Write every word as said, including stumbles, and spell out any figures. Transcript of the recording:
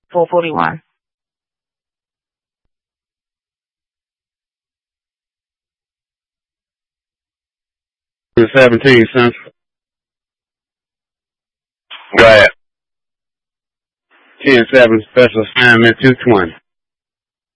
four forty-one. seventeen Central. Go ahead. ten seven Special Assignment two twenty.